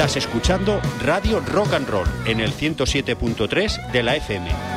Estás escuchando Radio Rock and Roll en el 107.3 de la FM.